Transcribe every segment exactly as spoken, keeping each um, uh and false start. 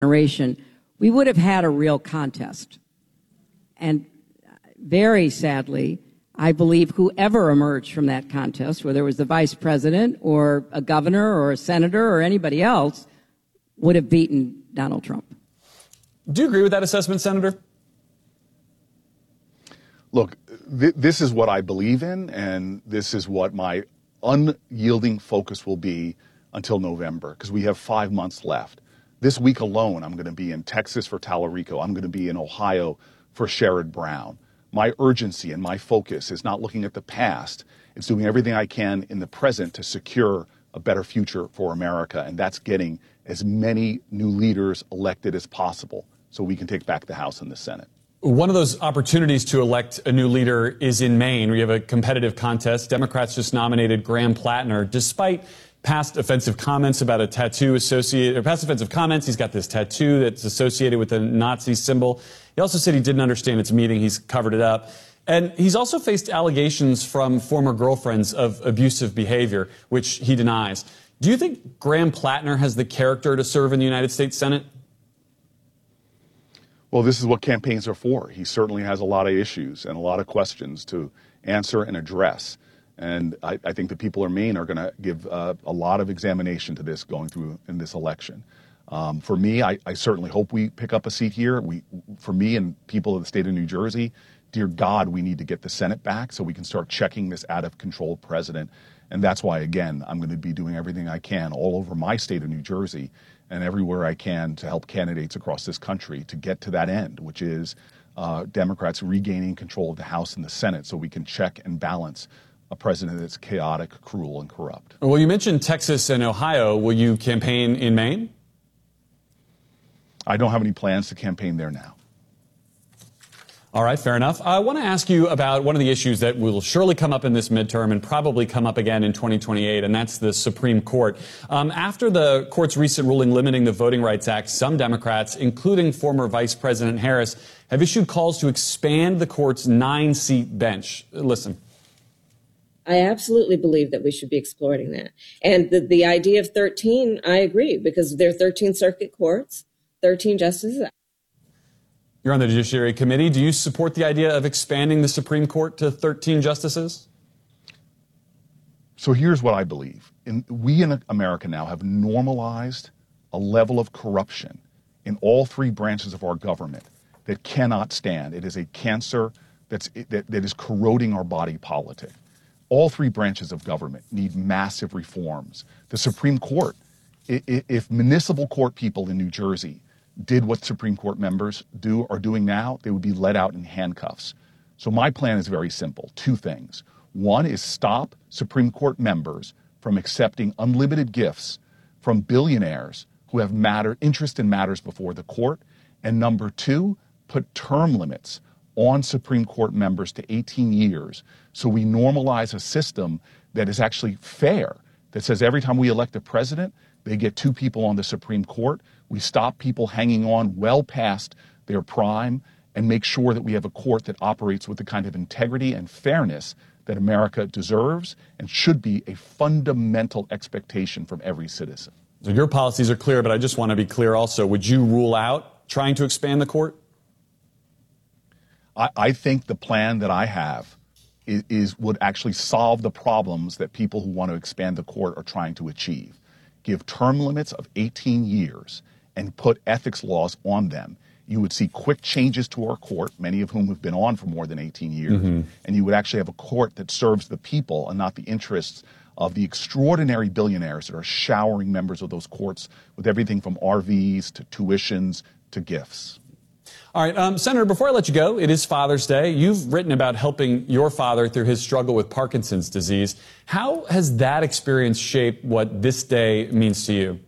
generation, we would have had a real contest. And very sadly, I believe whoever emerged from that contest, whether it was the vice president or a governor or a senator or anybody else, would have beaten Donald Trump. Do you agree with that assessment, Senator? Look, th- this is what I believe in, and this is what my unyielding focus will be until November, because we have five months left. This week alone, I'm going to be in Texas for Tallarico. I'm going to be in Ohio for Sherrod Brown. My urgency and my focus is not looking at the past. It's doing everything I can in the present to secure a better future for America, and that's getting as many new leaders elected as possible so we can take back the House and the Senate. One of those opportunities to elect a new leader is in Maine, where you have a competitive contest. Democrats just nominated Graham Plattner, despite past offensive comments about a tattoo associated, or past offensive comments. He's got this tattoo that's associated with a Nazi symbol. He also said he didn't understand its meaning. He's covered it up. And he's also faced allegations from former girlfriends of abusive behavior, which he denies. Do you think Graham Plattner has the character to serve in the United States Senate? Well, this is what campaigns are for. He certainly has a lot of issues and a lot of questions to answer and address. And I, I think the people of Maine are going to give uh, a lot of examination to this going through in this election. Um, for me, I, I certainly hope we pick up a seat here. We, for me and people of the state of New Jersey, dear God, we need to get the Senate back so we can start checking this out-of-control president. And that's why, again, I'm going to be doing everything I can all over my state of New Jersey and everywhere I can to help candidates across this country to get to that end, which is uh, Democrats regaining control of the House and the Senate so we can check and balance a president that's chaotic, cruel, and corrupt. Well, you mentioned Texas and Ohio. Will you campaign in Maine? I don't have any plans to campaign there now. All right, fair enough. I want to ask you about one of the issues that will surely come up in this midterm and probably come up again in twenty twenty-eight, and that's the Supreme Court. Um, after the court's recent ruling limiting the Voting Rights Act, some Democrats, including former Vice President Harris, have issued calls to expand the court's nine-seat bench. Listen. I absolutely believe that we should be exploring that. And the, the idea of thirteen, I agree, because there are thirteen circuit courts, thirteen justices. You're on the Judiciary Committee. Do you support the idea of expanding the Supreme Court to thirteen justices? So here's what I believe. In, we in America now have normalized a level of corruption in all three branches of our government that cannot stand. It is a cancer that's, that, that is corroding our body politic. All three branches of government need massive reforms. The Supreme Court, if municipal court people in New Jersey did what Supreme Court members do are doing now, they would be let out in handcuffs. So my plan is very simple. Two things. One is stop Supreme Court members from accepting unlimited gifts from billionaires who have matter, interest in matters before the court. And number two, put term limits on Supreme Court members to eighteen years. So we normalize a system that is actually fair, that says every time we elect a president, they get two people on the Supreme Court. We stop people hanging on well past their prime and make sure that we have a court that operates with the kind of integrity and fairness that America deserves and should be a fundamental expectation from every citizen. So your policies are clear, but I just want to be clear also. Would you rule out trying to expand the court? I, I think the plan that I have is, is would actually solve the problems that people who want to expand the court are trying to achieve. Give term limits of eighteen years and put ethics laws on them. You would see quick changes to our court, many of whom have been on for more than eighteen years, mm-hmm. and you would actually have a court that serves the people and not the interests of the extraordinary billionaires that are showering members of those courts with everything from R Vs to tuitions to gifts. All right, um, Senator, before I let you go, it is Father's Day. You've written about helping your father through his struggle with Parkinson's disease. How has that experience shaped what this day means to you?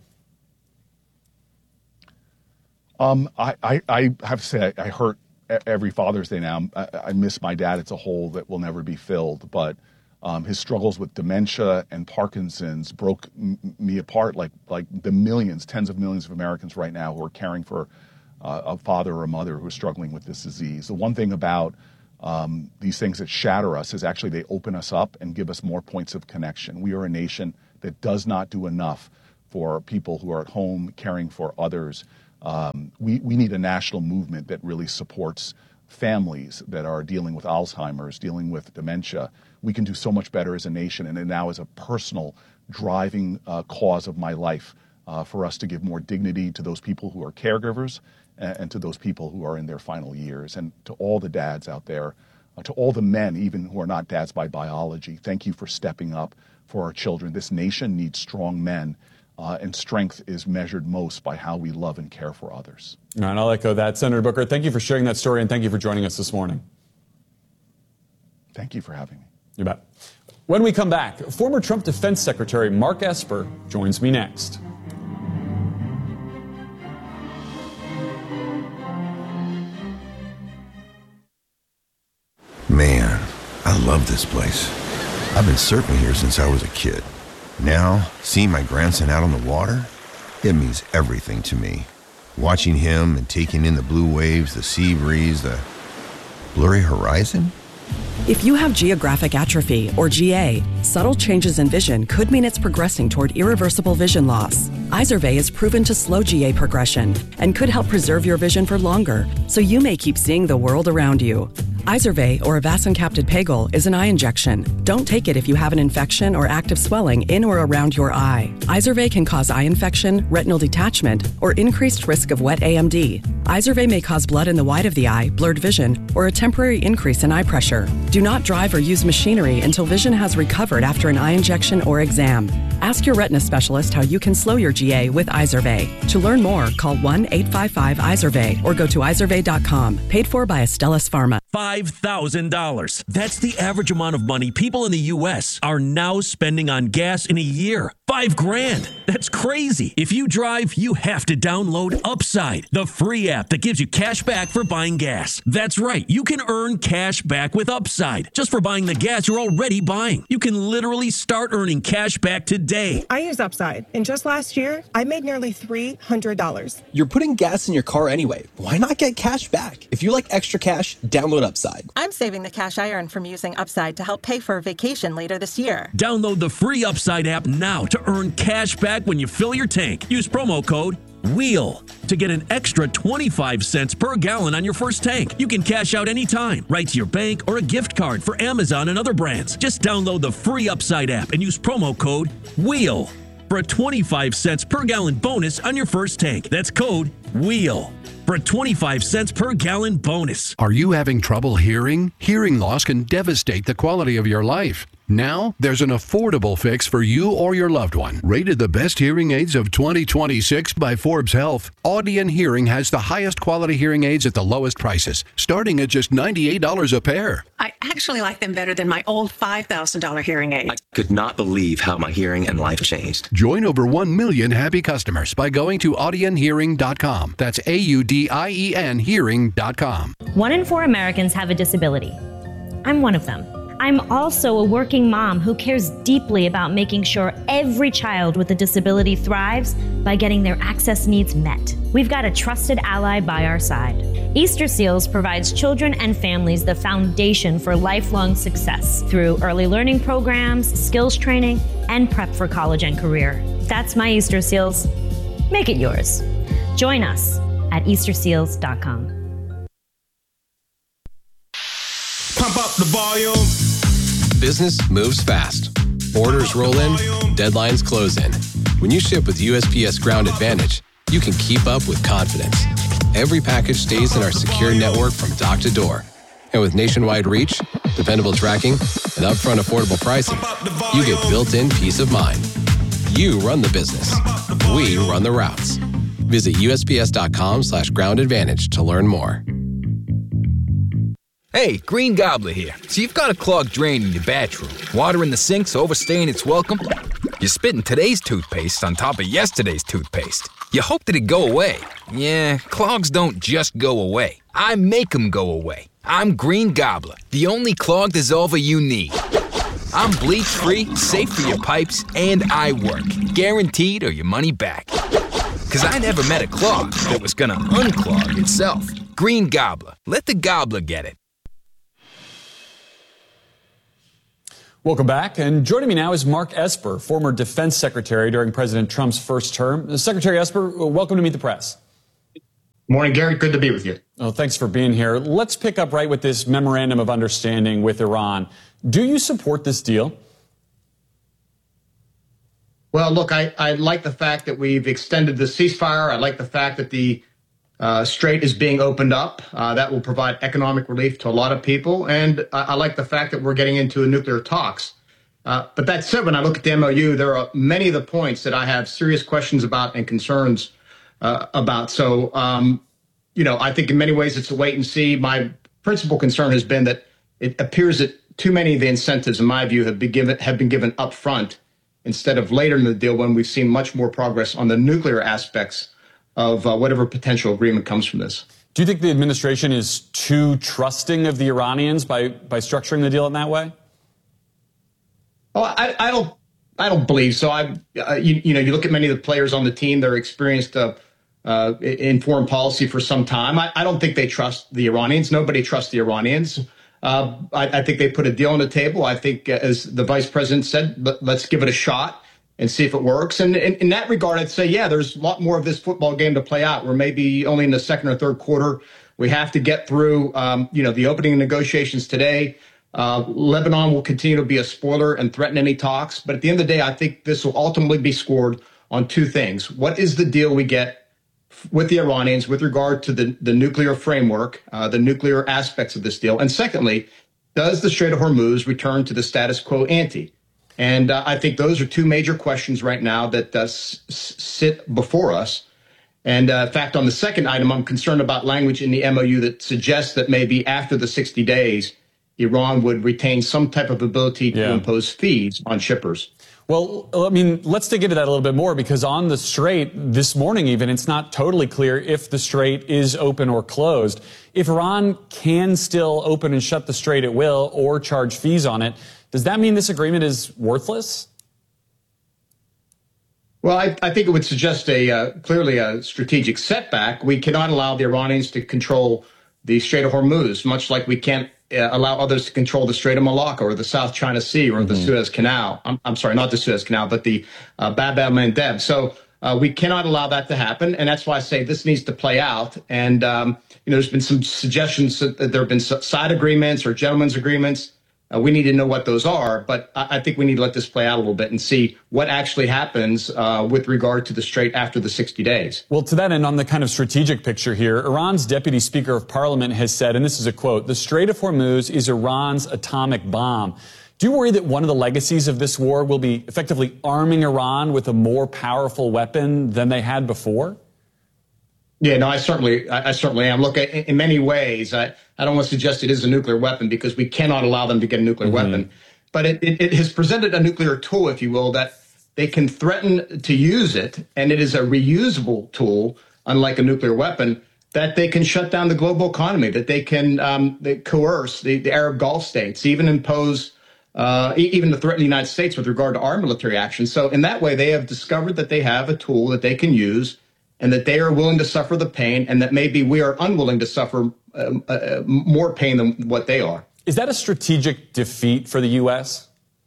Um, I, I, I have to say I, I hurt every Father's Day now. I, I miss my dad. It's a hole that will never be filled. But um, his struggles with dementia and Parkinson's broke m- me apart like like the millions, tens of millions of Americans right now who are caring for uh, a father or a mother who is struggling with this disease. The one thing about um, these things that shatter us is actually they open us up and give us more points of connection. We are a nation that does not do enough for people who are at home caring for others Um, we, we need a national movement that really supports families that are dealing with Alzheimer's, dealing with dementia. We can do so much better as a nation, and now as a personal driving uh, cause of my life uh, for us to give more dignity to those people who are caregivers and, and to those people who are in their final years. And to all the dads out there, uh, to all the men, even who are not dads by biology, thank you for stepping up for our children. This nation needs strong men. Uh, and strength is measured most by how we love and care for others. All right, I'll echo that. Senator Booker, thank you for sharing that story, and thank you for joining us this morning. Thank you for having me. You bet. When we come back, former Trump Defense Secretary Mark Esper joins me next. Man, I love this place. I've been surfing here since I was a kid. Now, seeing my grandson out on the water, it means everything to me. Watching him and taking in the blue waves, the sea breeze, the blurry horizon. If you have geographic atrophy, or G A, subtle changes in vision could mean it's progressing toward irreversible vision loss. Izervay is proven to slow G A progression and could help preserve your vision for longer, so you may keep seeing the world around you. Izervay, or avacincaptad pegol, is an eye injection. Don't take it if you have an infection or active swelling in or around your eye. Izervay can cause eye infection, retinal detachment, or increased risk of wet A M D. Izervay may cause blood in the white of the eye, blurred vision, or a temporary increase in eye pressure. Do not drive or use machinery until vision has recovered after an eye injection or exam. Ask your retina specialist how you can slow your G A with Izervay. To learn more, call one eight five five Izervay or go to izervay dot com. Paid for by Astellas Pharma. five thousand dollars. That's the average amount of money people in the U S are now spending on gas in a year. Five grand. That's crazy. If you drive, you have to download Upside, the free app that gives you cash back for buying gas. That's right. You can earn cash back with Upside just for buying the gas you're already buying. You can literally start earning cash back today. I use Upside, and just last year, I made nearly three hundred dollars. You're putting gas in your car anyway. Why not get cash back? If you like extra cash, download Upside. I'm saving the cash I earn from using Upside to help pay for a vacation later this year. Download the free Upside app now to earn cash back when you fill your tank. Use promo code WHEEL to get an extra twenty-five cents per gallon on your first tank. You can cash out anytime, right to your bank or a gift card for Amazon and other brands. Just download the free Upside app and use promo code WHEEL for a twenty-five cents per gallon bonus on your first tank. That's code WHEEL for a twenty-five cents per gallon bonus. Are you having trouble hearing? Hearing loss can devastate the quality of your life. Now, there's an affordable fix for you or your loved one. Rated the best hearing aids of twenty twenty-six by Forbes Health, Audion Hearing has the highest quality hearing aids at the lowest prices, starting at just ninety-eight dollars a pair. I actually like them better than my old five thousand dollars hearing aid. I could not believe how my hearing and life changed. Join over one million happy customers by going to audion hearing dot com. That's A U D I E N hearing dot com. One in four Americans have a disability. I'm one of them. I'm also a working mom who cares deeply about making sure every child with a disability thrives by getting their access needs met. We've got a trusted ally by our side. Easter Seals provides children and families the foundation for lifelong success through early learning programs, skills training, and prep for college and career. That's my Easter Seals. Make it yours. Join us at easter seals dot com. Pump up the volume. Business moves fast. Orders roll in, deadlines close in. When you ship with U S P S Ground Advantage, you can keep up with confidence. Every package stays in our secure network from dock to door. And with nationwide reach, dependable tracking, and upfront affordable pricing, you get built-in peace of mind. You run the business. We run the routes. Visit U S P S dot com slash ground advantage to learn more. Hey, Green Gobbler here. So you've got a clogged drain in your bathroom. Water in the sink's overstaying its welcome. You're spitting today's toothpaste on top of yesterday's toothpaste. You hope that it go away. Yeah, clogs don't just go away. I make them go away. I'm Green Gobbler, the only clog dissolver you need. I'm bleach-free, safe for your pipes, and I work. Guaranteed or your money back. Because I never met a clog that was gonna unclog itself. Green Gobbler. Let the gobbler get it. Welcome back. And joining me now is Mark Esper, former defense secretary during President Trump's first term. Secretary Esper, welcome to Meet the Press. Morning, Gary. Good to be with you. Oh, thanks for being here. Let's pick up right with this memorandum of understanding with Iran. Do you support this deal? Well, look, I, I like the fact that we've extended the ceasefire. I like the fact that the uh, Strait is being opened up. Uh, that will provide economic relief to a lot of people. And I, I like the fact that we're getting into nuclear talks. Uh, but that said, when I look at the M O U, there are many of the points that I have serious questions about and concerns uh, about. So, um, you know, I think in many ways it's a wait and see. My principal concern has been that it appears that too many of the incentives, in my view, have been given have been given up front instead of later in the deal when we've seen much more progress on the nuclear aspects of uh, whatever potential agreement comes from this. Do you think the administration is too trusting of the Iranians by by structuring the deal in that way? Oh, I, I don't. I don't believe so. I, uh, you, you know, you look at many of the players on the team; they're experienced uh, uh, in foreign policy for some time. I, I don't think they trust the Iranians. Nobody trusts the Iranians. Uh, I, I think they put a deal on the table. I think, uh, as the vice president said, let, let's give it a shot and see if it works. And in, in that regard, I'd say, yeah, there's a lot more of this football game to play out. We're maybe only in the second or third quarter. We have to get through, um, you know, the opening negotiations today. Uh, Lebanon will continue to be a spoiler and threaten any talks. But at the end of the day, I think this will ultimately be scored on two things. What is the deal we get with the Iranians with regard to the, the nuclear framework, uh, the nuclear aspects of this deal? And secondly, does the Strait of Hormuz return to the status quo ante? And uh, I think those are two major questions right now that uh, s- sit before us. And uh, in fact, on the second item, I'm concerned about language in the M O U that suggests that maybe after the sixty days, Iran would retain some type of ability to yeah. impose fees on shippers. Well, I mean, let's dig into that a little bit more, because on the Strait this morning, even, it's not totally clear if the Strait is open or closed. If Iran can still open and shut the Strait at will or charge fees on it, does that mean this agreement is worthless? Well, I, I think it would suggest a uh, clearly a strategic setback. We cannot allow the Iranians to control the Strait of Hormuz, much like we can't Uh, allow others to control the Strait of Malacca or the South China Sea or mm-hmm. the Suez Canal. I'm, I'm sorry, not the Suez Canal, but the uh, Bab el-Mandeb. So uh, we cannot allow that to happen. And that's why I say this needs to play out. And, um, you know, there's been some suggestions that there have been side agreements or gentlemen's agreements. Uh, we need to know what those are. But I, I think we need to let this play out a little bit and see what actually happens uh, with regard to the Strait after the sixty days. Well, to that end, on the kind of strategic picture here, Iran's Deputy Speaker of Parliament has said, and this is a quote, "The Strait of Hormuz is Iran's atomic bomb." Do you worry that one of the legacies of this war will be effectively arming Iran with a more powerful weapon than they had before? Yeah, no, I certainly, I, I certainly am. Look, in, in many ways, I, I don't want to suggest it is a nuclear weapon because we cannot allow them to get a nuclear mm-hmm. weapon. But it, it, it has presented a nuclear tool, if you will, that they can threaten to use it, and it is a reusable tool, unlike a nuclear weapon, that they can shut down the global economy, that they can um, they coerce the, the Arab Gulf states, even impose, uh, even to threaten the United States with regard to our military action. So in that way, they have discovered that they have a tool that they can use, and that they are willing to suffer the pain, and that maybe we are unwilling to suffer um, uh, more pain than what they are. Is that a strategic defeat for the U S?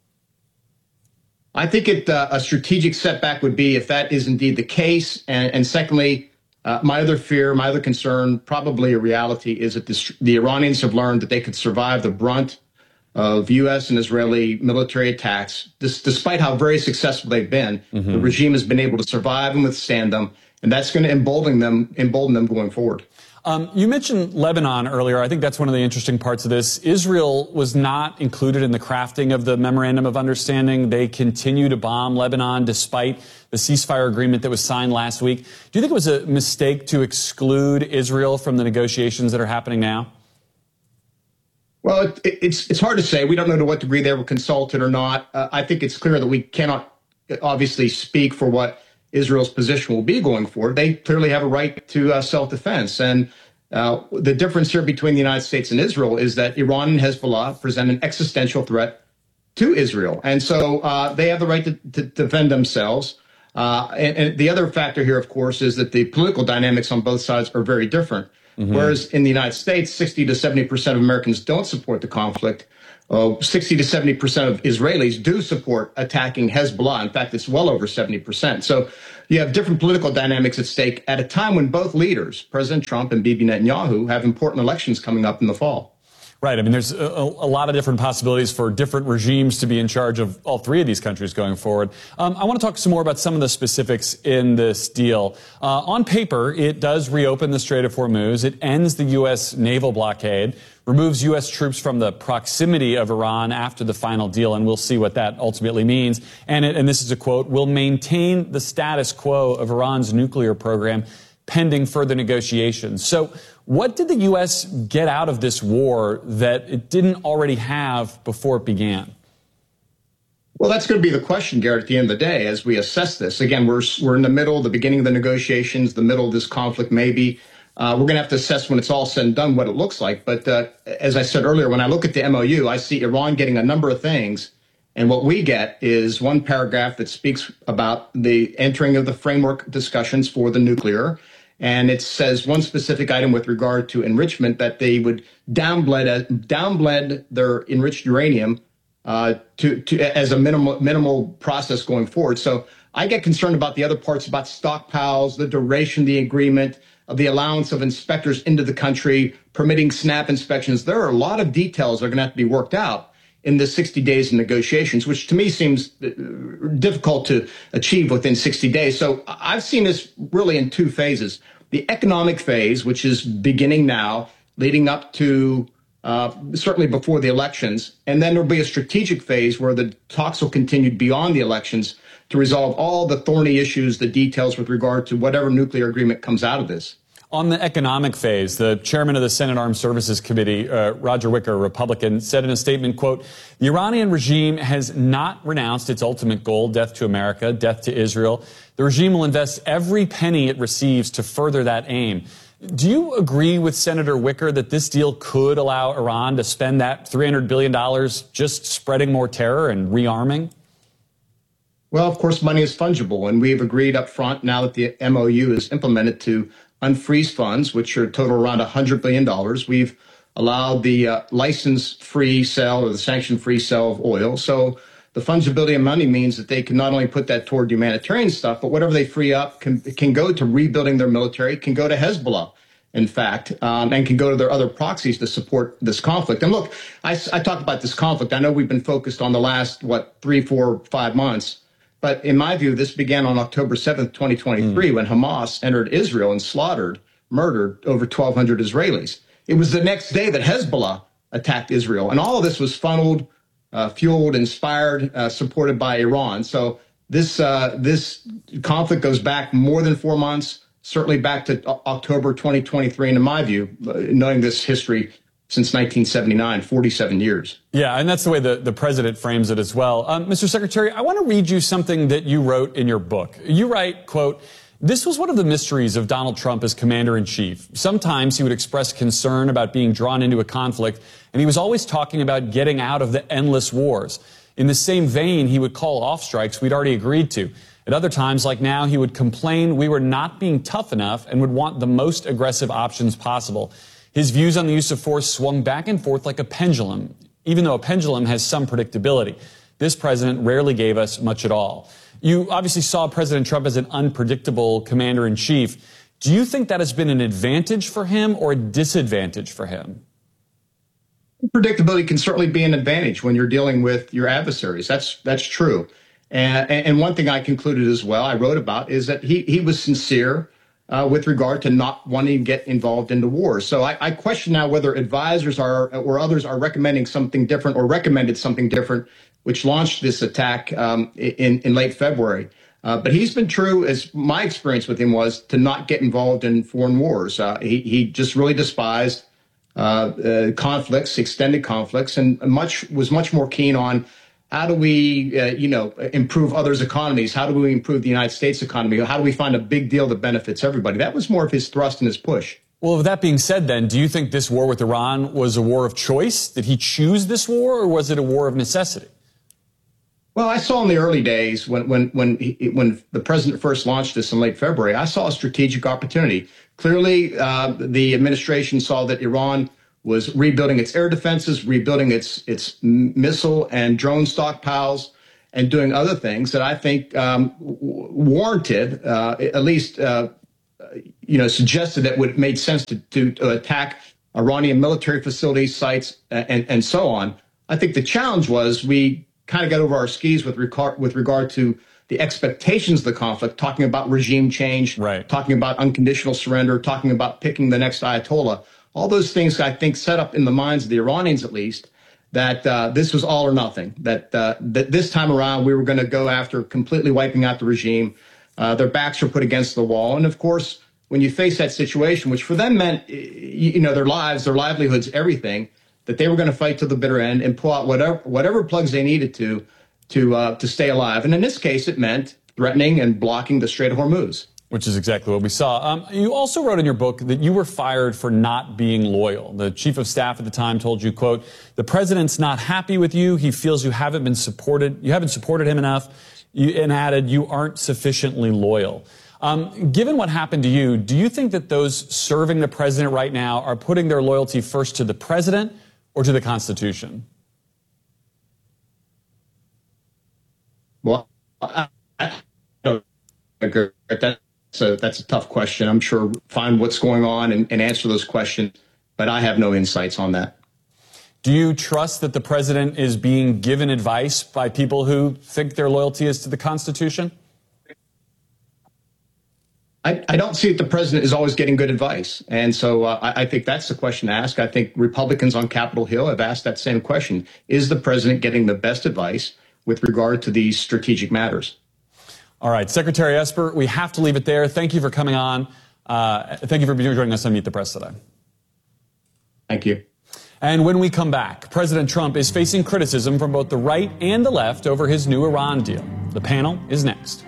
I think it, uh, a strategic setback would be if that is indeed the case. And, and secondly, uh, my other fear, my other concern, probably a reality, is that the, the Iranians have learned that they could survive the brunt of U S and Israeli military attacks. This, despite how very successful they've been, mm-hmm. the regime has been able to survive and withstand them. And that's going to embolden them, embolden them going forward. Um, you mentioned Lebanon earlier. I think that's one of the interesting parts of this. Israel was not included in the crafting of the Memorandum of Understanding. They continue to bomb Lebanon despite the ceasefire agreement that was signed last week. Do you think it was a mistake to exclude Israel from the negotiations that are happening now? Well, it, it, it's it's hard to say. We don't know to what degree they were consulted or not. Uh, I think it's clear that we cannot obviously speak for what Israel's position will be going forward. They clearly have a right to uh, self-defense. And uh, the difference here between the United States and Israel is that Iran and Hezbollah present an existential threat to Israel. And so uh, they have the right to, to defend themselves. Uh, and, and the other factor here, of course, is that the political dynamics on both sides are very different. Mm-hmm. Whereas in the United States, sixty to seventy percent of Americans don't support the conflict. Uh, sixty to seventy percent of Israelis do support attacking Hezbollah. In fact, it's well over seventy percent. So you have different political dynamics at stake at a time when both leaders, President Trump and Bibi Netanyahu, have important elections coming up in the fall. Right. I mean, there's a, a lot of different possibilities for different regimes to be in charge of all three of these countries going forward. Um, I want to talk some more about some of the specifics in this deal. Uh, on paper, it does reopen the Strait of Hormuz. It ends the U S naval blockade, removes U S troops from the proximity of Iran after the final deal, and we'll see what that ultimately means. And, it, and this is a quote, will maintain the status quo of Iran's nuclear program pending further negotiations. So what did the U S get out of this war that it didn't already have before it began? Well, that's going to be the question, Garrett, at the end of the day, as we assess this. Again, we're, we're in the middle, the beginning of the negotiations, the middle of this conflict, maybe. Uh, we're going to have to assess when it's all said and done what it looks like. But uh, as I said earlier, when I look at the M O U, I see Iran getting a number of things. And what we get is one paragraph that speaks about the entering of the framework discussions for the nuclear. And it says one specific item with regard to enrichment, that they would downblend, downblend their enriched uranium uh, to, to as a minimal minimal process going forward. So I get concerned about the other parts, about stockpiles, the duration of the agreement, of the allowance of inspectors into the country, permitting SNAP inspections. There are a lot of details that are going to have to be worked out in the sixty days of negotiations, which to me seems difficult to achieve within sixty days. So I've seen this really in two phases. The economic phase, which is beginning now, leading up to uh, certainly before the elections. And then there'll be a strategic phase where the talks will continue beyond the elections to resolve all the thorny issues, the details with regard to whatever nuclear agreement comes out of this. On the economic phase, the chairman of the Senate Armed Services Committee, uh, Roger Wicker, a Republican, said in a statement, quote, the Iranian regime has not renounced its ultimate goal, death to America, death to Israel. The regime will invest every penny it receives to further that aim. Do you agree with Senator Wicker that this deal could allow Iran to spend that three hundred billion dollars just spreading more terror and rearming? Well, of course, money is fungible, and we've agreed up front now that the M O U is implemented to unfreeze funds, which are total around one hundred billion dollars. We've allowed the uh, license-free sale or the sanction-free sale of oil. So the fungibility of money means that they can not only put that toward humanitarian stuff, but whatever they free up can, can go to rebuilding their military, can go to Hezbollah, in fact, um, and can go to their other proxies to support this conflict. And look, I, I talked about this conflict. I know we've been focused on the last, what, three, four, five months. But in my view, this began on October seventh, twenty twenty-three, mm. when Hamas entered Israel and slaughtered, murdered over twelve hundred Israelis. It was the next day that Hezbollah attacked Israel. And all of this was funneled, uh, fueled, inspired, uh, supported by Iran. So this uh, this conflict goes back more than four months, certainly back to October twenty twenty-three. And in my view, knowing this history since nineteen seventy-nine, forty-seven years. Yeah, and that's the way the, the president frames it as well. Um, Mister Secretary, I want to read you something that you wrote in your book. You write, quote, this was one of the mysteries of Donald Trump as commander-in-chief. Sometimes he would express concern about being drawn into a conflict, and he was always talking about getting out of the endless wars. In the same vein, he would call off strikes we'd already agreed to. At other times, like now, he would complain we were not being tough enough and would want the most aggressive options possible. His views on the use of force swung back and forth like a pendulum, even though a pendulum has some predictability. This president rarely gave us much at all. You obviously saw President Trump as an unpredictable commander-in-chief. Do you think that has been an advantage for him or a disadvantage for him? Predictability can certainly be an advantage when you're dealing with your adversaries. That's that's true. And, and one thing I concluded as well, I wrote about, is that he, he was sincere Uh, with regard to not wanting to get involved in the war. So I, I question now whether advisors are or others are recommending something different or recommended something different, which launched this attack um, in, in late February. Uh, but he's been true, as my experience with him was, to not get involved in foreign wars. Uh, he, he just really despised uh, uh, conflicts, extended conflicts, and much was much more keen on how do we, uh, you know, improve others' economies? How do we improve the United States economy? How do we find a big deal that benefits everybody? That was more of his thrust and his push. Well, with that being said, then, do you think this war with Iran was a war of choice? Did he choose this war, or was it a war of necessity? Well, I saw in the early days when when when he, when the president first launched this in late February, I saw a strategic opportunity. Clearly, uh, the administration saw that Iran was rebuilding its air defenses, rebuilding its its missile and drone stockpiles, and doing other things that I think um, warranted, uh, at least, uh, you know, suggested that would made sense to, to, to attack Iranian military facilities, sites, and, and so on. I think the challenge was we kind of got over our skis with regard, with regard to the expectations of the conflict, talking about regime change, right. talking about unconditional surrender, talking about picking the next Ayatollah. All those things, I think, set up in the minds of the Iranians, at least, that uh, this was all or nothing, that, uh, that this time around we were going to go after completely wiping out the regime. Uh, their backs were put against the wall. And, of course, when you face that situation, which for them meant, you know, their lives, their livelihoods, everything, that they were going to fight to the bitter end and pull out whatever whatever plugs they needed to to uh, to stay alive. And in this case, it meant threatening and blocking the Strait of Hormuz. Which is exactly what we saw. Um, you also wrote in your book that you were fired for not being loyal. The chief of staff at the time told you, quote, the president's not happy with you. He feels you haven't been supported. You haven't supported him enough. You, and added, you aren't sufficiently loyal. Um, given what happened to you, do you think that those serving the president right now are putting their loyalty first to the president or to the Constitution? Well, I, I don't agree. That's a, that's a tough question. I'm sure find what's going on and, and answer those questions, but I have no insights on that. Do you trust that the president is being given advice by people who think their loyalty is to the Constitution? I, I don't see that the president is always getting good advice. And so uh, I, I think that's the question to ask. I think Republicans on Capitol Hill have asked that same question. Is the president getting the best advice with regard to these strategic matters? All right, Secretary Esper, we have to leave it there. Thank you for coming on. Uh, thank you for joining us on Meet the Press today. Thank you. And when we come back, President Trump is facing criticism from both the right and the left over his new Iran deal. The panel is next.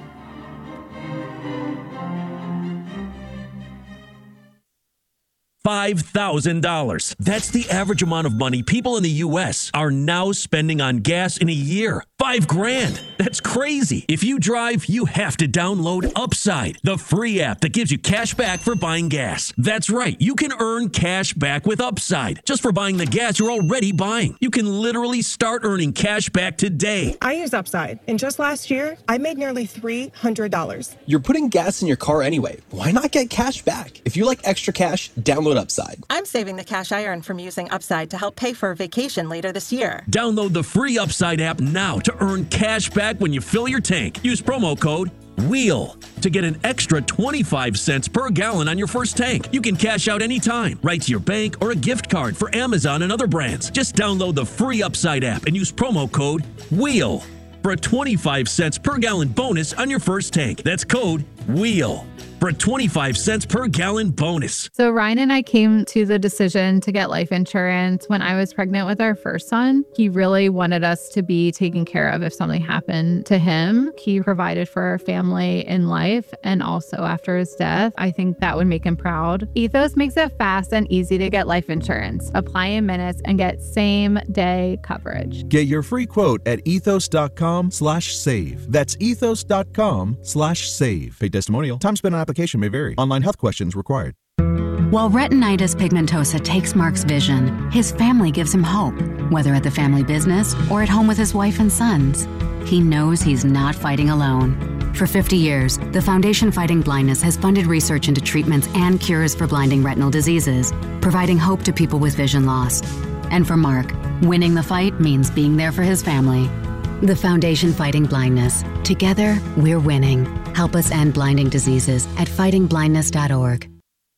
five thousand dollars. That's the average amount of money people in the U S are now spending on gas in a year. Five grand. That's crazy. If you drive, you have to download Upside, the free app that gives you cash back for buying gas. That's right. You can earn cash back with Upside just for buying the gas you're already buying. You can literally start earning cash back today. I use Upside, and just last year, I made nearly three hundred dollars. You're putting gas in your car anyway. Why not get cash back? If you like extra cash, download Upside. I'm saving the cash I earn from using Upside to help pay for a vacation later this year. Download the free Upside app now to earn cash back when you fill your tank. Use promo code WHEEL to get an extra twenty-five cents per gallon on your first tank. You can cash out anytime, right to your bank or a gift card for Amazon and other brands. Just download the free Upside app and use promo code WHEEL for a twenty-five cents per gallon bonus on your first tank. That's code WHEEL for a twenty-five cents per gallon bonus. So Ryan and I came to the decision to get life insurance when I was pregnant with our first son. He really wanted us to be taken care of if something happened to him. He provided for our family in life and also after his death. I think that would make him proud. Ethos makes it fast and easy to get life insurance. Apply in minutes and get same day coverage. Get your free quote at ethos.com slash save. That's ethos.com slash save. Paid testimonial. Time spent on application may vary. Online health questions required. While retinitis pigmentosa takes Mark's vision, his family gives him hope, whether at the family business or at home with his wife and sons. He knows he's not fighting alone. For fifty years, the Foundation Fighting Blindness has funded research into treatments and cures for blinding retinal diseases, providing hope to people with vision loss. And for Mark, winning the fight means being there for his family. The Foundation Fighting Blindness. Together, we're winning. Help us end blinding diseases at fighting blindness dot org.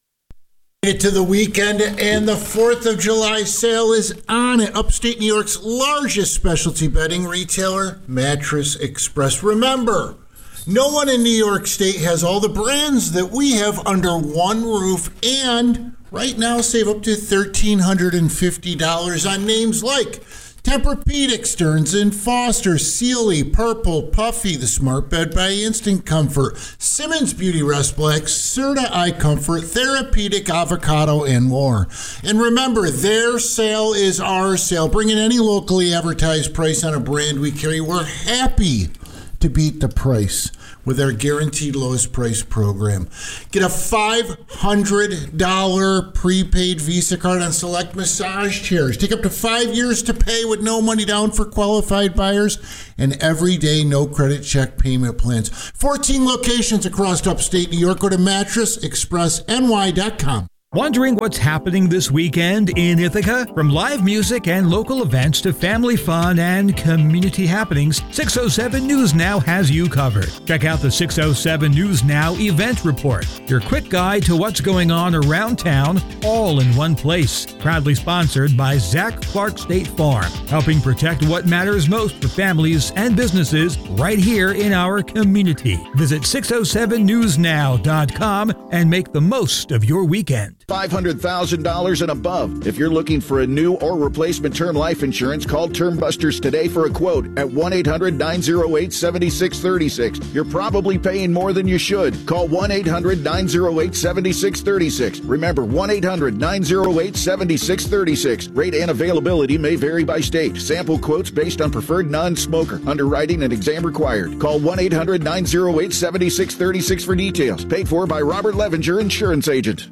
It to the weekend, and the fourth of July sale is on at upstate New York's largest specialty bedding retailer, Mattress Express. Remember, no one in New York State has all the brands that we have under one roof, and right now save up to one thousand three hundred fifty dollars on names like Tempur-Pedic, Stearns and Foster, Sealy, Purple, Puffy, the Smart Bed by Instant Comfort, Simmons Beauty Rest Black, Serta Eye Comfort, Therapeutic Avocado, and more. And remember, their sale is our sale. Bring in any locally advertised price on a brand we carry. We're happy to beat the price with our guaranteed lowest price program. Get a five hundred dollars prepaid Visa card on select massage chairs. Take up to five years to pay with no money down for qualified buyers and everyday no credit check payment plans. fourteen locations across upstate New York. Go to mattress express n y dot com. Wondering what's happening this weekend in Ithaca? From live music and local events to family fun and community happenings, six oh seven News Now has you covered. Check out the six oh seven News Now event report, your quick guide to what's going on around town, all in one place. Proudly sponsored by Zach Clark State Farm, helping protect what matters most for families and businesses right here in our community. Visit six oh seven news now dot com and make the most of your weekend. five hundred thousand dollars and above. If you're looking for a new or replacement term life insurance, call Term Busters today for a quote at one eight hundred nine oh eight seven six three six. You're probably paying more than you should. Call one eight hundred nine oh eight seven six three six. Remember, one eight hundred nine oh eight seven six three six. Rate and availability may vary by state. Sample quotes based on preferred non-smoker. Underwriting and exam required. Call one eight hundred nine oh eight seven six three six for details. Paid for by Robert Levinger, insurance agent.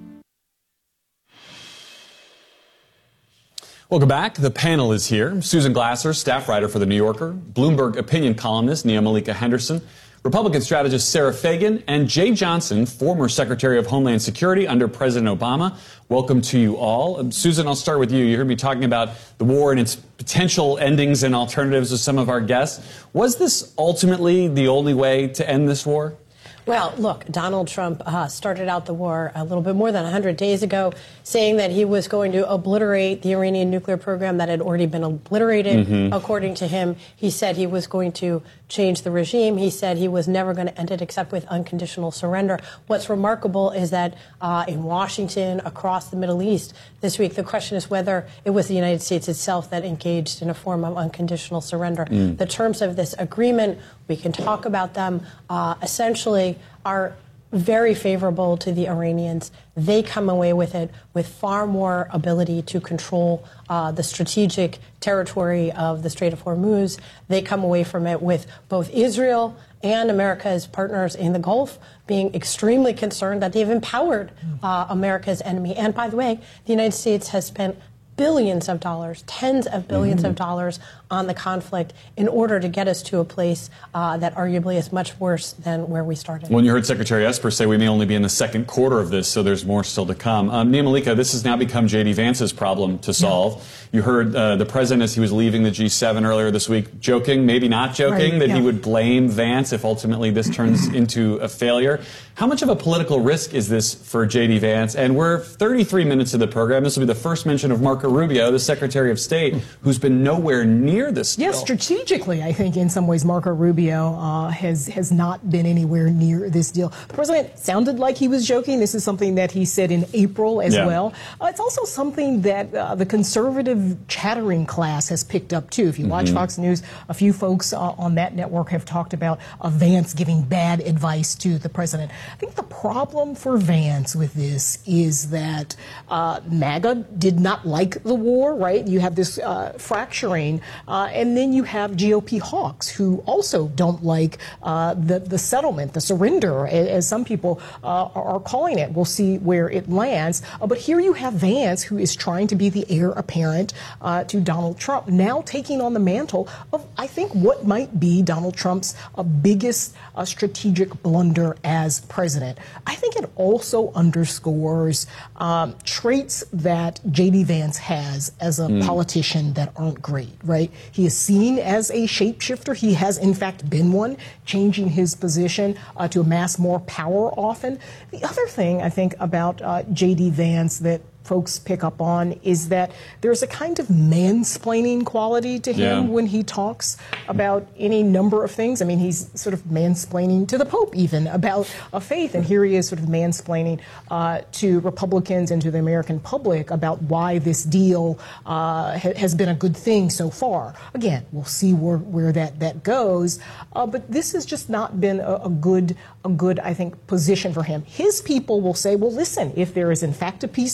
Welcome back. The panel is here. Susan Glasser, staff writer for The New Yorker, Bloomberg opinion columnist Nia Malika Henderson, Republican strategist Sarah Fagan, and Jeh Johnson, former Secretary of Homeland Security under President Obama. Welcome to you all. Um, Susan, I'll start with you. You heard me talking about the war and its potential endings and alternatives with some of our guests. Was this ultimately the only way to end this war? Well, look, Donald Trump uh, started out the war a little bit more than one hundred days ago, saying that he was going to obliterate the Iranian nuclear program that had already been obliterated. Mm-hmm. According to him, he said he was going to change the regime. He said he was never going to end it except with unconditional surrender. What's remarkable is that uh, in Washington, across the Middle East this week, the question is whether it was the United States itself that engaged in a form of unconditional surrender. Mm. The terms of this agreement, we can talk about them, uh, essentially are very favorable to the Iranians. They come away with it with far more ability to control uh, the strategic territory of the Strait of Hormuz. They come away from it with both Israel and America's partners in the Gulf being extremely concerned that they've empowered uh, America's enemy. And by the way, the United States has spent billions of dollars, tens of billions mm-hmm. of dollars on the conflict in order to get us to a place uh, that arguably is much worse than where we started. When you heard Secretary Esper say we may only be in the second quarter of this, so there's more still to come. Um, Nia Malika, this has now become J D. Vance's problem to solve. Yeah. You heard uh, the president, as he was leaving the G seven earlier this week, joking, maybe not joking, right, that yeah. he would blame Vance if ultimately this turns into a failure. How much of a political risk is this for J D. Vance? And we're thirty-three minutes of the program. This will be the first mention of Marco Rubio, the Secretary of State, who's been nowhere near this deal. Yes, strategically, I think in some ways Marco Rubio uh, has has not been anywhere near this deal. The president sounded like he was joking. This is something that he said in April as yeah. well. Uh, it's also something that uh, the conservative chattering class has picked up, too. If you watch mm-hmm. Fox News, a few folks uh, on that network have talked about uh, Vance giving bad advice to the president. I think the problem for Vance with this is that uh, MAGA did not like the war, right? You have this uh, fracturing, uh, and then you have G O P hawks who also don't like uh, the, the settlement, the surrender, as some people uh, are calling it. We'll see where it lands. Uh, but here you have Vance, who is trying to be the heir apparent uh, to Donald Trump, now taking on the mantle of, I think, what might be Donald Trump's uh, biggest uh, strategic blunder as president. I think it also underscores um, traits that J D. Vance has as a mm. politician that aren't great, right? He is seen as a shapeshifter. He has, in fact, been one, changing his position uh, to amass more power often. The other thing I think about uh, J D. Vance that folks pick up on is that there's a kind of mansplaining quality to him yeah. when he talks about any number of things. I mean, he's sort of mansplaining to the Pope even about a faith, and here he is sort of mansplaining uh, to Republicans and to the American public about why this deal uh, ha- has been a good thing so far. Again, we'll see where, where that, that goes, uh, but this has just not been a, a good, a good, I think, position for him. His people will say, well, listen, if there is in fact a peace deal,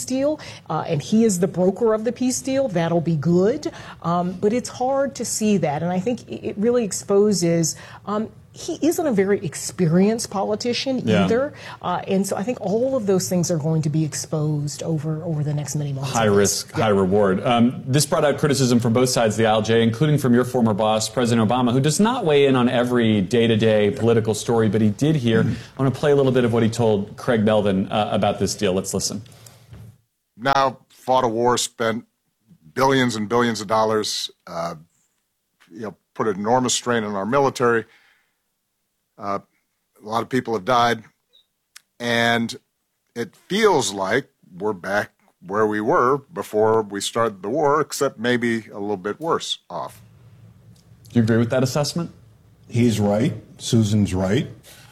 uh, and he is the broker of the peace deal, that'll be good. Um, but it's hard to see that, and I think it really exposes. Um, He isn't a very experienced politician Yeah. either, uh, and so I think all of those things are going to be exposed over, over the next many months. High risk, yeah. high reward. Um, this brought out criticism from both sides of the aisle, Jay, including from your former boss, President Obama, who does not weigh in on every day-to-day political story, but he did here. I want to play a little bit of what he told Craig Melvin uh, about this deal. Let's listen. Now fought a war, spent billions and billions of dollars, uh, you know, put an enormous strain on our military. Uh, a lot of people have died, and it feels like we're back where we were before we started the war, except maybe a little bit worse off. Do you agree with that assessment? He's right. Susan's right.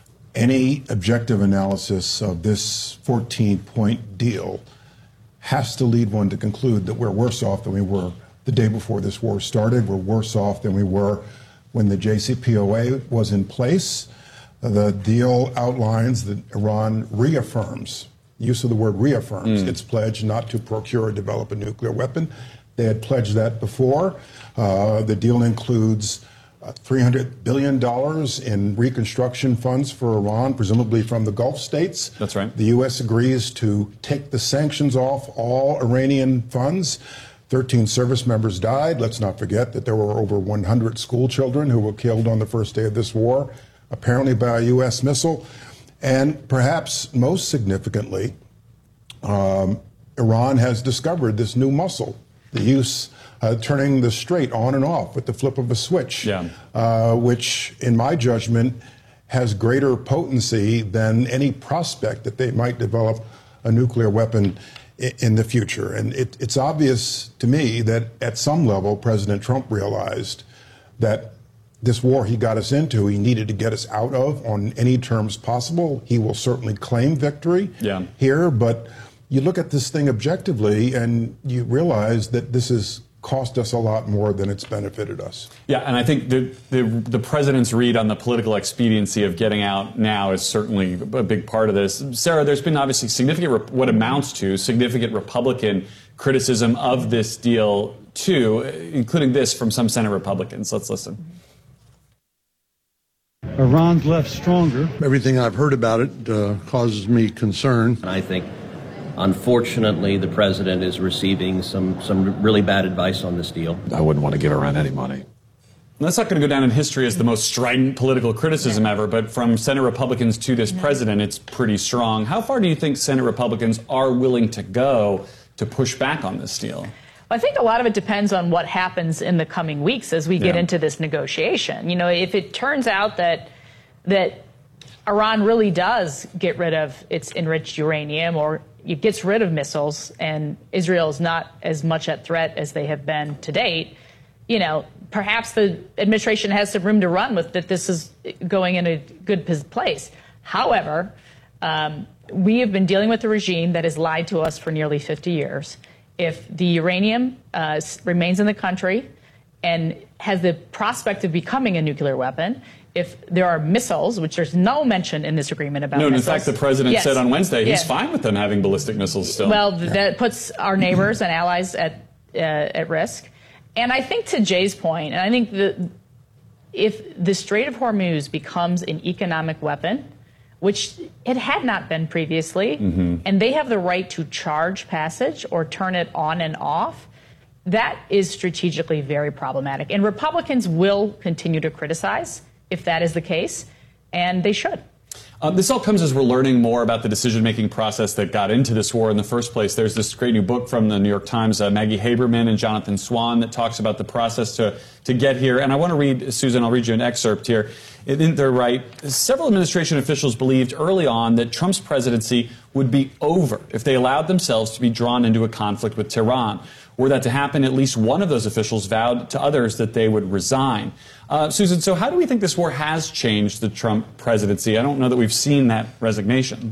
Any objective analysis of this fourteen-point deal has to lead one to conclude that we're worse off than we were the day before this war started. We're worse off than we were when the J C P O A was in place. The deal outlines that Iran reaffirms, use of the word reaffirms, mm. its pledge not to procure or develop a nuclear weapon. They had pledged that before. Uh, the deal includes uh, three hundred billion dollars in reconstruction funds for Iran, presumably from the Gulf states. That's right. The U S agrees to take the sanctions off all Iranian funds. thirteen service members died. Let's not forget that there were over one hundred school children who were killed on the first day of this war, apparently by a U S missile. And perhaps most significantly, um, Iran has discovered this new muscle, the use, uh, turning the Strait on and off with the flip of a switch, yeah. uh, which, in my judgment, has greater potency than any prospect that they might develop a nuclear weapon in the future. And it, it's obvious to me that at some level, President Trump realized that this war he got us into, he needed to get us out of on any terms possible. He will certainly claim victory yeah. here, but you look at this thing objectively and you realize that this has cost us a lot more than it's benefited us. Yeah, and I think the, the, the president's read on the political expediency of getting out now is certainly a big part of this. Sarah, there's been obviously significant, what amounts to significant Republican criticism of this deal, too, including this from some Senate Republicans. Let's listen. Iran's left stronger. Everything I've heard about it uh, causes me concern. And I think, unfortunately, the president is receiving some, some really bad advice on this deal. I wouldn't want to give Iran any money. That's not going to go down in history as the most strident political criticism ever, but from Senate Republicans to this president, it's pretty strong. How far do you think Senate Republicans are willing to go to push back on this deal? I think a lot of it depends on what happens in the coming weeks as we get Yeah. into this negotiation. You know, if it turns out that that Iran really does get rid of its enriched uranium, or it gets rid of missiles, and Israel is not as much at threat as they have been to date, you know, perhaps the administration has some room to run with that this is going in a good place. However, um, we have been dealing with a regime that has lied to us for nearly fifty years. If the uranium uh, remains in the country and has the prospect of becoming a nuclear weapon, if there are missiles, which there's no mention in this agreement about no, missiles. No, in fact, the president yes. said on Wednesday he's yes. fine with them having ballistic missiles still. Well, yeah. that puts our neighbors and allies at uh, at risk. And I think to Jay's point, and I think that if the Strait of Hormuz becomes an economic weapon, which it had not been previously, mm-hmm. and they have the right to charge passage or turn it on and off, that is strategically very problematic. And Republicans will continue to criticize if that is the case, and they should. Uh, this all comes as we're learning more about the decision-making process that got into this war in the first place. There's this great new book from the New York Times, uh, Maggie Haberman and Jonathan Swan, that talks about the process to, to get here. And I want to read, Susan, I'll read you an excerpt here. It, they're right. Several administration officials believed early on that Trump's presidency would be over if they allowed themselves to be drawn into a conflict with Tehran. Were that to happen, at least one of those officials vowed to others that they would resign. Uh, Susan, so how do we think this war has changed the Trump presidency? I don't know that we've seen that resignation.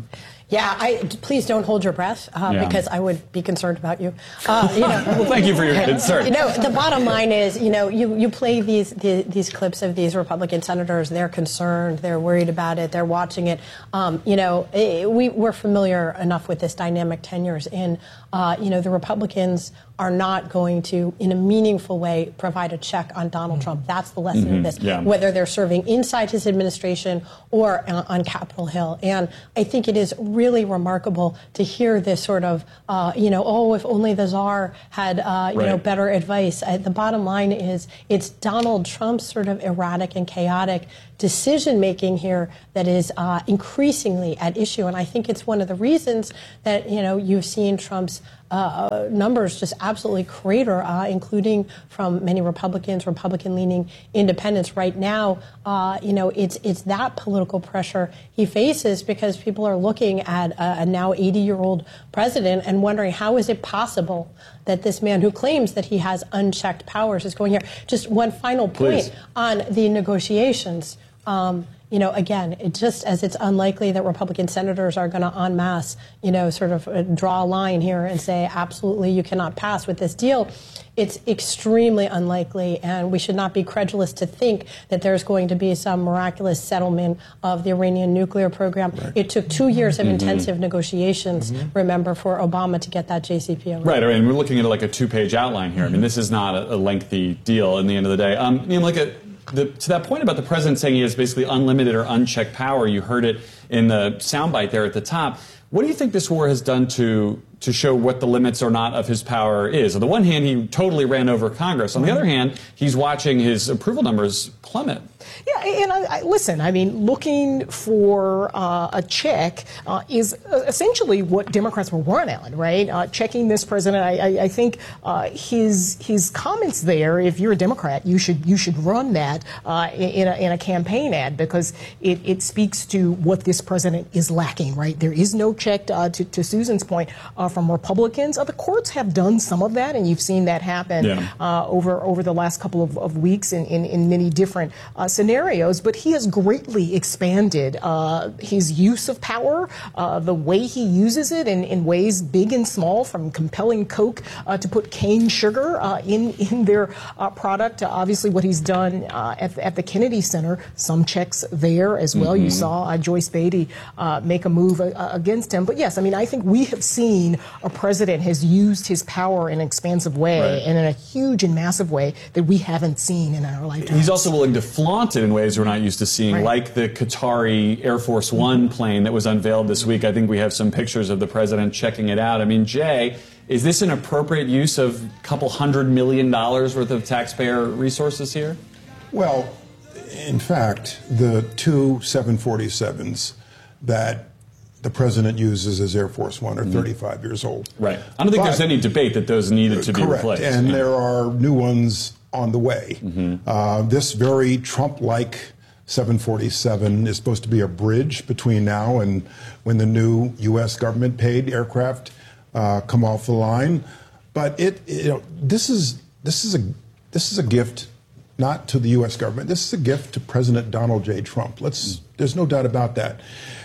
Yeah, I, please don't hold your breath uh, yeah. because I would be concerned about you. Uh, you know, well, thank you for your concern. You know, the bottom line is, you know, you, you play these the, these clips of these Republican senators. They're concerned. They're worried about it. They're watching it. Um, you know, it, we, we're familiar enough with this dynamic ten years in. Uh, you know, the Republicans are not going to, in a meaningful way, provide a check on Donald Trump. That's the lesson mm-hmm. of this, yeah. whether they're serving inside his administration or uh, on Capitol Hill. And I think it is really remarkable to hear this sort of, uh, you know, oh, if only the czar had, uh, you right. know, better advice. Uh, the bottom line is it's Donald Trump's sort of erratic and chaotic decision-making here that is uh, increasingly at issue. And I think it's one of the reasons that, you know, you've seen Trump's Uh, numbers just absolutely crater, uh, including from many Republicans, Republican-leaning independents. Right now, uh, you know, it's it's that political pressure he faces because people are looking at a, a now eighty-year-old president and wondering how is it possible that this man who claims that he has unchecked powers is going here. Just one final point Please. on the negotiations. Um, You know, again, it just as it's unlikely that Republican senators are going to en masse, you know, sort of draw a line here and say, absolutely, you cannot pass with this deal. It's extremely unlikely, and we should not be credulous to think that there's going to be some miraculous settlement of the Iranian nuclear program. Right. It took two years of mm-hmm. intensive negotiations, mm-hmm. remember, for Obama to get that J C P O. Right, I mean, we're looking at like a two-page outline here. I mean, this is not a, a lengthy deal in the end of the day. Um, you know, like a The, to that point about the president saying he has basically unlimited or unchecked power, you heard it in the soundbite there at the top. What do you think this war has done to to show what the limits or not of his power is? On the one hand, he totally ran over Congress. On the other hand, he's watching his approval numbers plummet. Yeah, and I, I, listen, I mean, looking for uh, a check uh, is essentially what Democrats were working on, right? Uh, checking this president. I, I, I think uh, his his comments there, if you're a Democrat, you should you should run that uh, in, a, in a campaign ad because it, it speaks to what this president is lacking, right? There is no check, uh, to, to Susan's point, uh, from Republicans. Uh, the courts have done some of that, and you've seen that happen yeah. uh, over over the last couple of, of weeks in, in, in many different uh, scenarios, but he has greatly expanded uh, his use of power, uh, the way he uses it in, in ways big and small, from compelling Coke uh, to put cane sugar uh, in, in their uh, product. Uh, obviously, what he's done uh, at, at the Kennedy Center, some checks there as well. Mm-hmm. You saw uh, Joyce Beatty uh, make a move uh, against him. But yes, I mean, I think we have seen a president has used his power in an expansive way right. and in a huge and massive way that we haven't seen in our lifetime. He's also willing to flaunt it in ways we're not used to seeing, right. like the Qatari Air Force One plane that was unveiled this week. I think we have some pictures of the president checking it out. I mean, Jay, is this an appropriate use of a couple hundred million dollars worth of taxpayer resources here? Well, in fact, the two seven forty-sevens that the president uses as Air Force One are mm-hmm. thirty-five years old. Right. I don't think but, there's any debate that those needed to be correct. replaced. And yeah. there are new ones on the way. Mm-hmm. Uh, this very Trump-like seven forty-seven is supposed to be a bridge between now and when the new U S government paid aircraft uh, come off the line. But it, you know, this is this is a this is a gift not to the U S government. This is a gift to President Donald J. Trump. Let's. Mm. There's no doubt about that.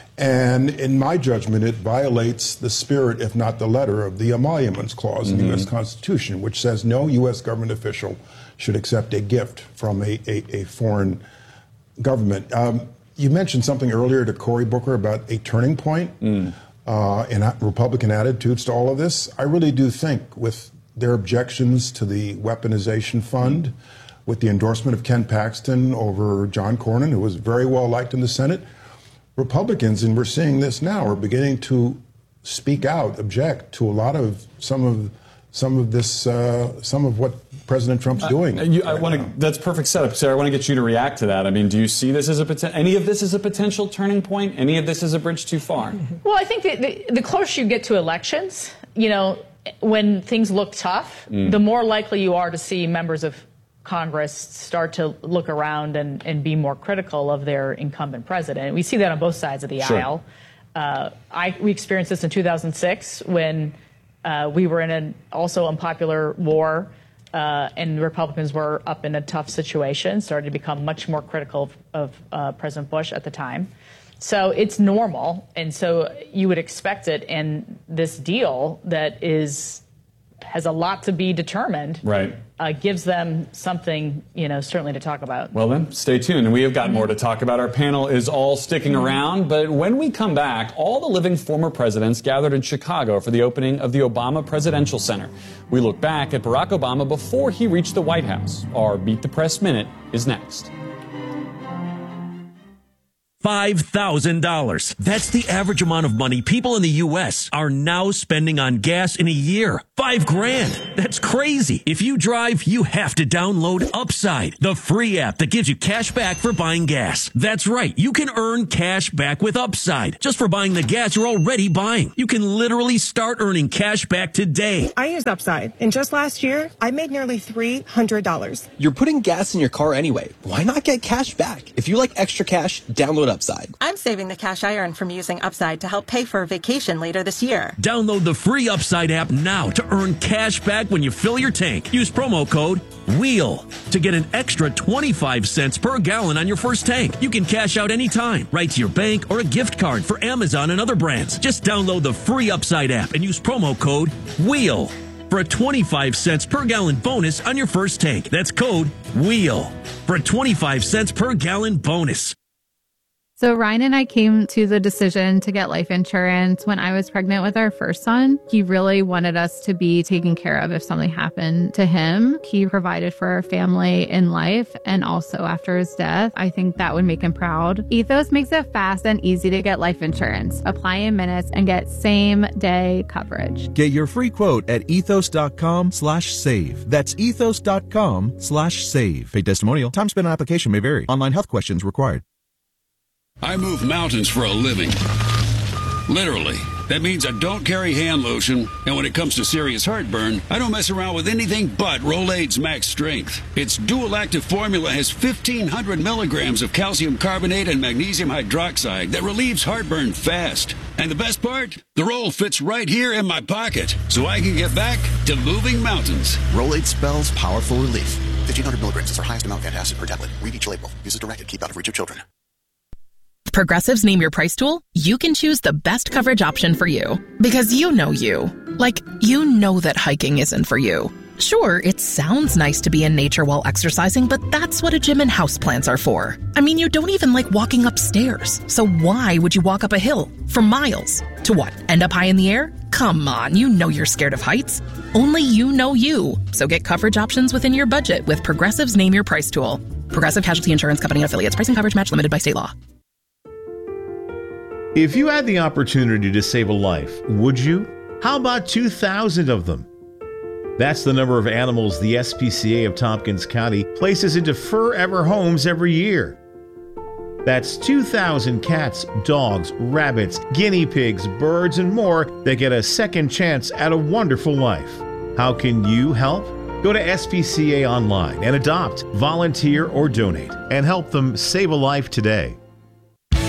And in my judgment, it violates the spirit, if not the letter, of the Emoluments Clause mm-hmm. in the U S Constitution, which says no U S government official should accept a gift from a, a, a foreign government. Um, you mentioned something earlier to Cory Booker about a turning point mm. uh, in Republican attitudes to all of this. I really do think with their objections to the weaponization fund, mm. with the endorsement of Ken Paxton over John Cornyn, who was very well liked in the Senate, Republicans, and we're seeing this now, are beginning to speak out, object to a lot of some of some of this, uh, some of what President Trump's doing. Uh, you, I want to. That's perfect setup, Sarah. I want to get you to react to that. I mean, do you see this as a potential? Any of this as a potential turning point? Any of this as a bridge too far? Well, I think that the, the closer you get to elections, you know, when things look tough, mm. the more likely you are to see members of Congress start to look around and, and be more critical of their incumbent president. We see that on both sides of the sure. aisle. Uh, I, we experienced this in two thousand six when uh, we were in an also unpopular war uh, and Republicans were up in a tough situation, started to become much more critical of, of uh, President Bush at the time. So it's normal, and so you would expect it. And this deal that is has a lot to be determined, right, uh, gives them something, you know, certainly to talk about. Well, then, stay tuned. And we have got more to talk about. Our panel is all sticking around. But when we come back, all the living former presidents gathered in Chicago for the opening of the Obama Presidential Center. We look back at Barack Obama before he reached the White House. Our Beat the Press Minute is next. five thousand dollars. That's the average amount of money people in the U S are now spending on gas in a year. Five grand. That's crazy. If you drive, you have to download Upside, the free app that gives you cash back for buying gas. That's right. You can earn cash back with Upside just for buying the gas you're already buying. You can literally start earning cash back today. I used Upside, and just last year, I made nearly three hundred dollars. You're putting gas in your car anyway. Why not get cash back? If you like extra cash, download Upside. I'm saving the cash I earn from using Upside to help pay for a vacation later this year. Download the free Upside app now to earn cash back when you fill your tank. Use promo code WHEEL to get an extra twenty-five cents per gallon on your first tank. You can cash out anytime, right to your bank or a gift card for Amazon and other brands. Just download the free Upside app and use promo code WHEEL for a twenty-five cents per gallon bonus on your first tank. That's code WHEEL for a twenty-five cents per gallon bonus. So Ryan and I came to the decision to get life insurance when I was pregnant with our first son. He really wanted us to be taken care of if something happened to him. He provided for our family in life and also after his death. I think that would make him proud. Ethos makes it fast and easy to get life insurance. Apply in minutes and get same day coverage. Get your free quote at ethos.com slash save. That's ethos.com slash save. Paid testimonial. Time spent on application may vary. Online health questions required. I move mountains for a living. Literally. That means I don't carry hand lotion, and when it comes to serious heartburn, I don't mess around with anything but Rolaids Max Strength. Its dual-active formula has fifteen hundred milligrams of calcium carbonate and magnesium hydroxide that relieves heartburn fast. And the best part? The roll fits right here in my pocket, so I can get back to moving mountains. Rolaids spells powerful relief. fifteen hundred milligrams is our highest amount of antacid per tablet. Read each label. Use as directed. Keep out of reach of children. Progressive's Name Your Price tool, you can choose the best coverage option for you. Because you know you. Like, you know that hiking isn't for you. Sure, it sounds nice to be in nature while exercising, but that's what a gym and houseplants are for. I mean, you don't even like walking upstairs. So why would you walk up a hill for miles? To what, end up high in the air? Come on, you know you're scared of heights. Only you know you. So get coverage options within your budget with Progressive's Name Your Price tool. Progressive Casualty Insurance Company and Affiliates. Price and coverage match limited by state law. If you had the opportunity to save a life, would you? How about two thousand of them? That's the number of animals the S P C A of Tompkins County places into forever homes every year. That's two thousand cats, dogs, rabbits, guinea pigs, birds, and more that get a second chance at a wonderful life. How can you help? Go to S P C A online and adopt, volunteer, or donate, and help them save a life today.